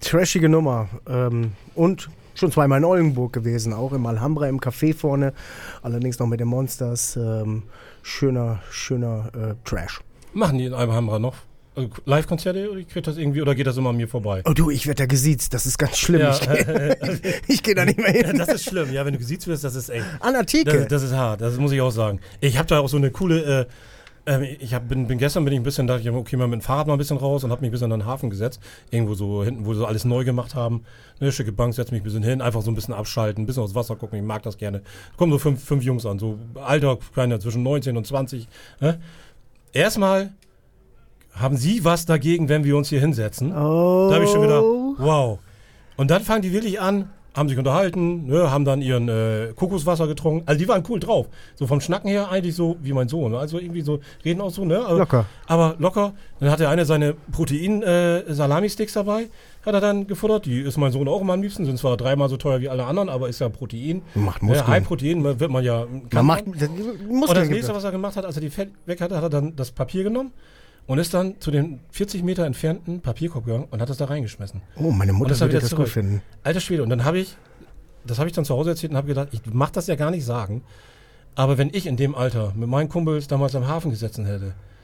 trashige Nummer. Und schon zweimal in Oldenburg gewesen, auch im Alhambra im Café vorne, allerdings noch mit den Monsters. Schöner Trash. Machen die in Alhambra noch? Also Live-Konzerte oder kriegt das irgendwie oder geht das immer an mir vorbei? Oh du, ich werde da gesiezt, das ist ganz schlimm. Ja, ich geh da nicht mehr hin. Ja, das ist schlimm, ja, wenn du gesiezt wirst, das ist echt. An der Theke. Das ist hart, das muss ich auch sagen. Ich habe da auch so eine coole, gestern bin ich ein bisschen, dachte ich, okay, mal mit dem Fahrrad mal ein bisschen raus und habe mich ein bisschen an den Hafen gesetzt. Irgendwo so hinten, wo sie so alles neu gemacht haben. Eine schicke Bank, setze mich ein bisschen hin, einfach so ein bisschen abschalten, ein bisschen aufs Wasser gucken, ich mag das gerne. Kommen so fünf Jungs an, so Alter, kleiner, zwischen 19 und 20. Ne? Erstmal haben sie was dagegen, wenn wir uns hier hinsetzen. Oh. Da habe ich schon gedacht, wow. Und dann fangen die wirklich an, haben sich unterhalten, ne, haben dann ihren Kokoswasser getrunken. Also die waren cool drauf. So vom Schnacken her eigentlich so wie mein Sohn. Also irgendwie so, reden auch so, ne? Locker. Aber locker. Dann hat der eine seine Protein-Salami-Sticks dabei. Hat er dann gefuttert. Die ist mein Sohn auch immer am liebsten. Sind zwar 3-mal so teuer wie alle anderen, aber ist ja Protein. Macht Muskeln. High-Protein wird man ja... Man macht Und Muskeln. das nächste, was er gemacht hat, als er die Fett weg hatte, hat er dann das Papier genommen und ist dann zu den 40 Meter entfernten Papierkorb gegangen und hat das da reingeschmissen. Oh, meine Mutter das würde das gut finden. Alter Schwede. Und dann habe ich dann zu Hause erzählt und habe gedacht, ich mach das ja gar nicht sagen, aber wenn ich in dem Alter mit meinen Kumpels damals am Hafen gesessen hätte